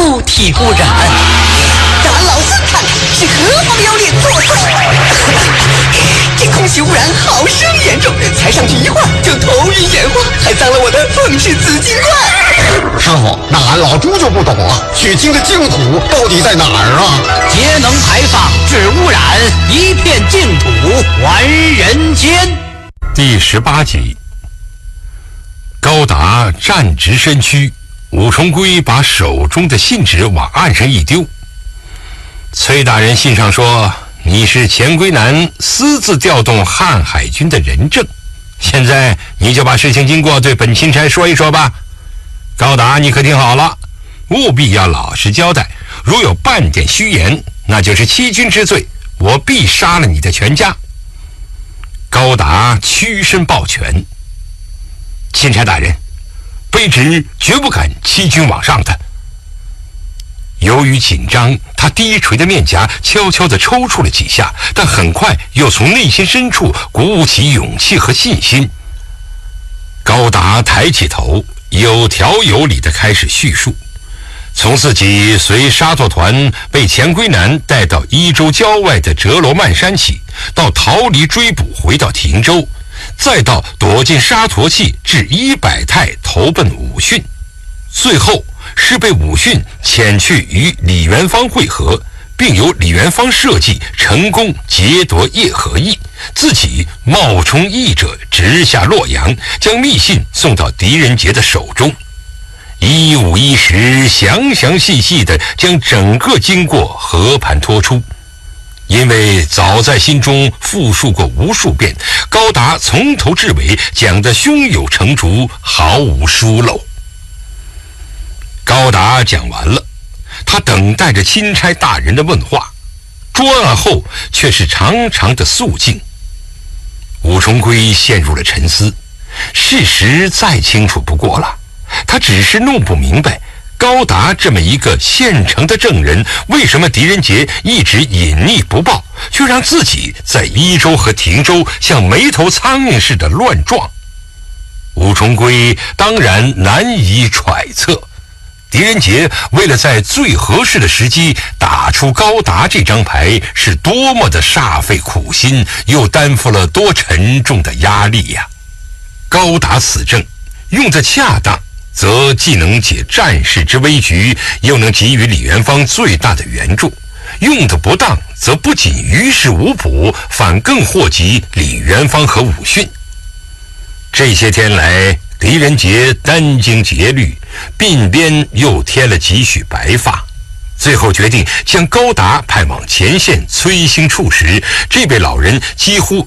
不体固然。咱老孙看是何方妖孽作祟？这空气污染好生严重，才上去一会儿就头晕眼花，还脏了我的凤氏紫金冠。 师傅，那俺老猪就不懂了，取经的净土到底在哪儿啊？ 节能排放治污染，一片净土还人间。 第18集，高达站直身躯，武重归把手中的信纸往岸上一丢。崔大人信上说，你是钱归南私自调动汉海军的人证，现在你就把事情经过对本钦差说一说吧。高达，你可听好了，务必要老实交代，如有半点虚言，那就是欺君之罪，我必杀了你的全家。高达屈身抱拳，钦差大人，卑职绝不敢欺君罔上的。由于紧张，他低垂的面颊悄悄地抽搐了几下，但很快又从内心深处鼓舞起勇气和信心。高达抬起头，有条有理地开始叙述，从自己随沙陀团被钱归南带到伊州郊外的哲罗曼山起，到逃离追捕回到亭州，再到躲进沙陀器至伊百泰投奔武训，最后是被武训遣去与李元芳会合，并由李元芳设计成功劫夺叶和义，自己冒充译者直下洛阳，将密信送到狄仁杰的手中，一五一十详详细细地将整个经过和盘托出。因为早在心中复述过无数遍，高达从头至尾讲得胸有成竹，毫无疏漏。高达讲完了，他等待着钦差大人的问话，桌案后却是长长的肃静。武重归陷入了沉思，事实再清楚不过了，他只是弄不明白，高达这么一个现成的证人，为什么狄仁杰一直隐匿不报，却让自己在伊州和亭州像没头苍蝇似的乱撞？武重归当然难以揣测，狄仁杰为了在最合适的时机打出高达这张牌，是多么的煞费苦心，又担负了多沉重的压力呀！高达此证用得恰当，则既能解战事之危局，又能给予李元芳最大的援助；用得不当，则不仅于事无补，反更祸及李元芳和武训。这些天来，狄仁杰殚精竭虑，鬓边又添了几许白发，最后决定将高达派往前线催星处时，这位老人几乎